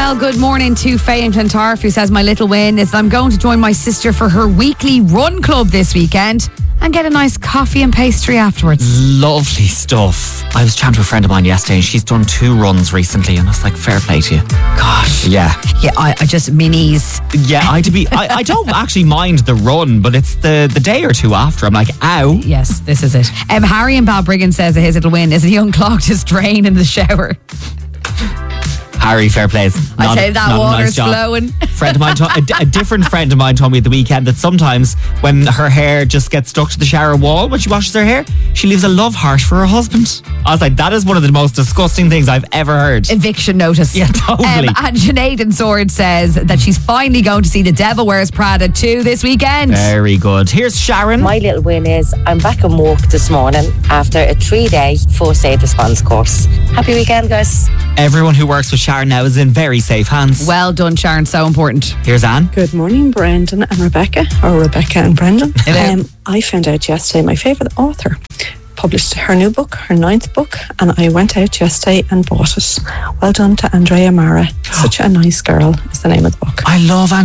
Well, good morning to Faye in Clontarf, who says my little win is that I'm going to join my sister for her weekly run club this weekend and get a nice coffee and pastry afterwards. Lovely stuff. I was chatting to a friend of mine yesterday and she's done 2 runs recently and I was like, fair play to you. Gosh. Yeah. Yeah, I just minis. Yeah, I don't actually mind the run, but it's the day or two after. I'm like, ow. Yes, this is it. Harry in Balbriggan says that his little win is that he unclogged his drain in the shower. Harry, fair plays. I'd say that water's flowing. Friend of mine, a different friend of mine told me at the weekend that sometimes when her hair just gets stuck to the shower wall when she washes her hair, she leaves a love heart for her husband. I was like, that is one of the most disgusting things I've ever heard. Eviction notice. Yeah, totally. And Sinead in Sword says that she's finally going to see The Devil Wears Prada 2 this weekend. Very good. Here's Sharon. My little win is I'm back in work this morning after a 3-day first aid response course. Happy weekend, guys. Everyone who works with Sharon now is in very safe hands. Well done, Sharon. So important. Here's Anne. Good morning, Brendan and Rebecca, or Rebecca and Brendan. I found out yesterday my favourite author published her new book, her 9th book, and I went out yesterday and bought it. Well done to Andrea Mara. Such a nice girl is the name of the book. I love